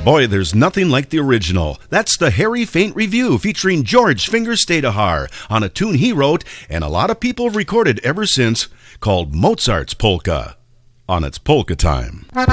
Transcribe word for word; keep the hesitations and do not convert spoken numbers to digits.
Boy, there's nothing like the original. That's the Harry Faint Review featuring George Finger Stadahar on a tune he wrote and a lot of people have recorded ever since called Mozart's Polka on its Polka Time.